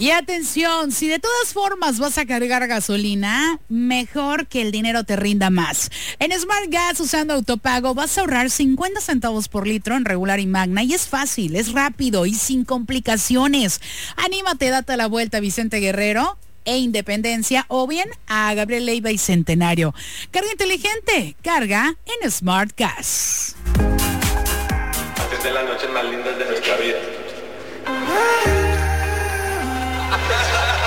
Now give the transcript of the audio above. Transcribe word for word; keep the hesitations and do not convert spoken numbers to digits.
Y atención, si de todas formas vas a cargar gasolina, mejor que el dinero te rinda más. En Smart Gas, usando autopago, vas a ahorrar cincuenta centavos por litro en regular y magna, y es fácil, es rápido y sin complicaciones. Anímate, date la vuelta a Vicente Guerrero e Independencia, o bien a Gabriel Leiva y Centenario. Carga inteligente, carga en Smart Gas. Antes de las noches más lindas de nuestra vida.